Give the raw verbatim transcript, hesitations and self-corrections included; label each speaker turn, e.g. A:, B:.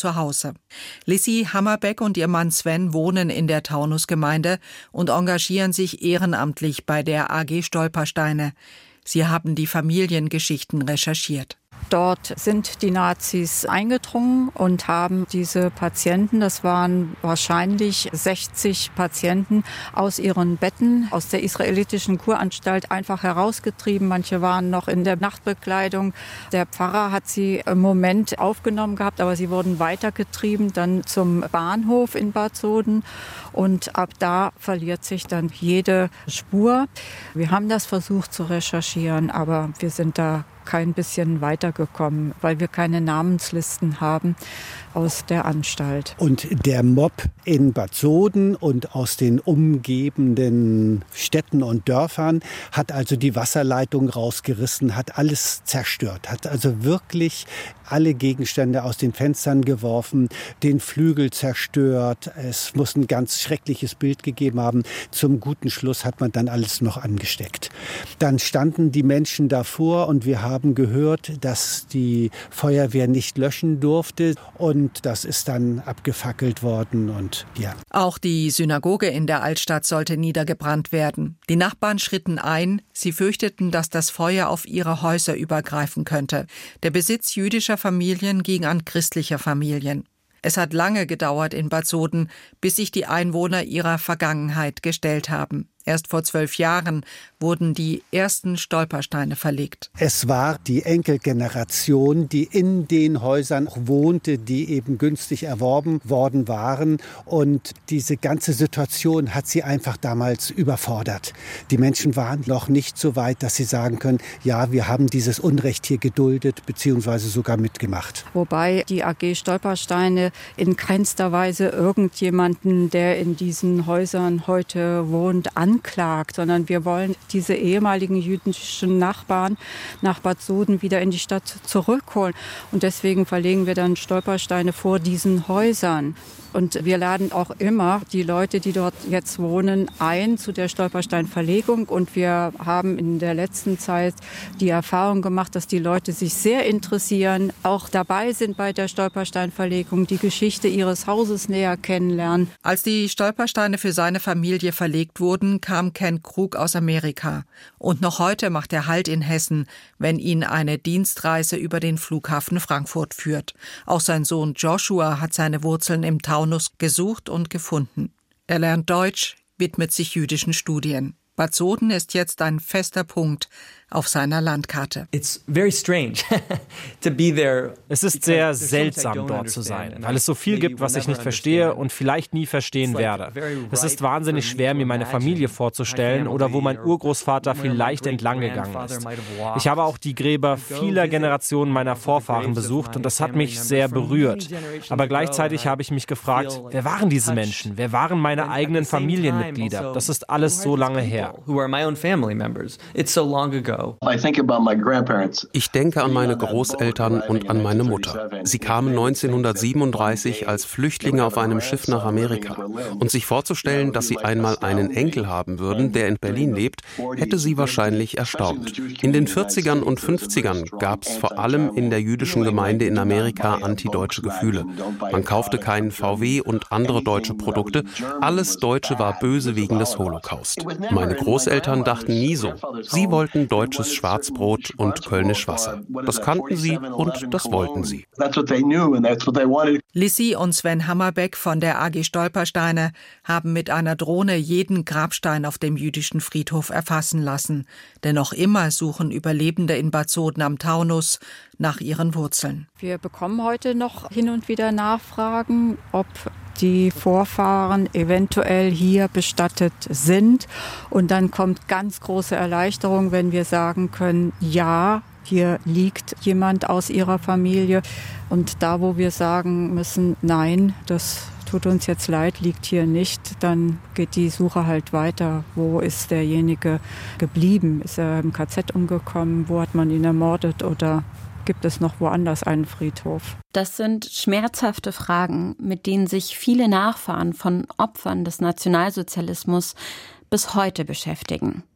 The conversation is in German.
A: zu Hause. Lissy Hammerbeck und ihr Mann Sven wohnen in der Taunusgemeinde und engagieren sich ehrenamtlich bei der A G Stolpersteine. Sie haben die Familiengeschichten recherchiert.
B: Dort sind die Nazis eingedrungen und haben diese Patienten, das waren wahrscheinlich sechzig Patienten, aus ihren Betten, aus der israelitischen Kuranstalt einfach herausgetrieben. Manche waren noch in der Nachtbekleidung. Der Pfarrer hat sie im Moment aufgenommen gehabt, aber sie wurden weitergetrieben, dann zum Bahnhof in Bad Soden. Und ab da verliert sich dann jede Spur. Wir haben das versucht zu recherchieren, aber wir sind da kein bisschen weitergekommen, weil wir keine Namenslisten haben aus der Anstalt.
C: Und der Mob in Bad Soden und aus den umgebenden Städten und Dörfern hat also die Wasserleitung rausgerissen, hat alles zerstört, hat also wirklich alle Gegenstände aus den Fenstern geworfen, den Flügel zerstört. Es muss ein ganz schreckliches Bild gegeben haben. Zum guten Schluss hat man dann alles noch angesteckt. Dann standen die Menschen davor und wir haben gehört, dass die Feuerwehr nicht löschen durfte und das ist dann abgefackelt worden und ja.
A: Auch die Synagoge in der Altstadt sollte niedergebrannt werden. Die Nachbarn schritten ein. Sie fürchteten, dass das Feuer auf ihre Häuser übergreifen könnte. Der Besitz jüdischer Familien ging an christliche Familien. Es hat lange gedauert in Bad Soden, bis sich die Einwohner ihrer Vergangenheit gestellt haben. Erst vor zwölf Jahren wurden die ersten Stolpersteine verlegt.
C: Es war die Enkelgeneration, die in den Häusern wohnte, die eben günstig erworben worden waren. Und diese ganze Situation hat sie einfach damals überfordert. Die Menschen waren noch nicht so weit, dass sie sagen können, ja, wir haben dieses Unrecht hier geduldet bzw. sogar mitgemacht.
B: Wobei die A G Stolpersteine in keinster Weise irgendjemanden, der in diesen Häusern heute wohnt, anklagt, sondern wir wollen diese ehemaligen jüdischen Nachbarn nach Bad Soden wieder in die Stadt zurückholen. Und deswegen verlegen wir dann Stolpersteine vor diesen Häusern. Und wir laden auch immer die Leute, die dort jetzt wohnen, ein zu der Stolpersteinverlegung. Und wir haben in der letzten Zeit die Erfahrung gemacht, dass die Leute sich sehr interessieren, auch dabei sind bei der Stolpersteinverlegung, die Geschichte ihres Hauses näher kennenlernen.
A: Als die Stolpersteine für seine Familie verlegt wurden, kam Ken Krug aus Amerika. Und noch heute macht er Halt in Hessen, wenn ihn eine Dienstreise über den Flughafen Frankfurt führt. Auch sein Sohn Joshua hat seine Wurzeln im Taunus gesucht und gefunden. Er lernt Deutsch, widmet sich jüdischen Studien. Bad Soden ist jetzt ein fester Punkt auf seiner Landkarte.
D: Es ist sehr seltsam, dort zu sein, weil es so viel gibt, was ich nicht verstehe und vielleicht nie verstehen werde. Es ist wahnsinnig schwer, mir meine Familie vorzustellen oder wo mein Urgroßvater vielleicht entlang gegangen ist. Ich habe auch die Gräber vieler Generationen meiner Vorfahren besucht und das hat mich sehr berührt. Aber gleichzeitig habe ich mich gefragt, wer waren diese Menschen? Wer waren meine eigenen Familienmitglieder? Das ist alles so lange her.
E: Ich denke an meine Großeltern und an meine Mutter. Sie kamen neunzehnhundertsiebenunddreißig als Flüchtlinge auf einem Schiff nach Amerika. Und sich vorzustellen, dass sie einmal einen Enkel haben würden, der in Berlin lebt, hätte sie wahrscheinlich erstaunt. In den vierzigern und fünfzigern gab es vor allem in der jüdischen Gemeinde in Amerika antideutsche Gefühle. Man kaufte keinen V W und andere deutsche Produkte. Alles Deutsche war böse wegen des Holocaust. Meine Großeltern dachten nie so. Sie wollten deutsches Schwarzbrot und Kölnisch Wasser. Das kannten sie und das wollten sie.
A: Lissy und Sven Hammerbeck von der A G Stolpersteine haben mit einer Drohne jeden Grabstein auf dem jüdischen Friedhof erfassen lassen. Denn noch immer suchen Überlebende in Bad Soden am Taunus nach ihren Wurzeln.
B: Wir bekommen heute noch hin und wieder Nachfragen, ob die Vorfahren eventuell hier bestattet sind. Und dann kommt ganz große Erleichterung, wenn wir sagen können, ja, hier liegt jemand aus ihrer Familie. Und da, wo wir sagen müssen, nein, das tut uns jetzt leid, liegt hier nicht, dann geht die Suche halt weiter. Wo ist derjenige geblieben? Ist er im K Z umgekommen? Wo hat man ihn ermordet? Oder gibt es noch woanders einen Friedhof?
F: Das sind schmerzhafte Fragen, mit denen sich viele Nachfahren von Opfern des Nationalsozialismus bis heute beschäftigen.